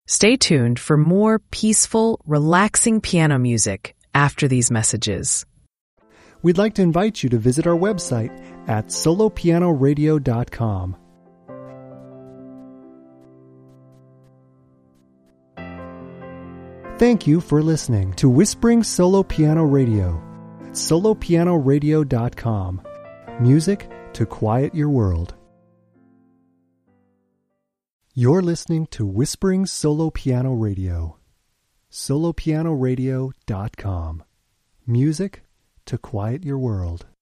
Stay tuned for more peaceful, relaxing piano music after these messages. We'd like to invite you to visit our website at solopianoradio.com. Thank you for listening to Whispering Solo Piano Radio. solopianoradio.com. Music to quiet your world. You're listening to Whispering Solo Piano Radio. solopianoradio.com. Music to quiet your world.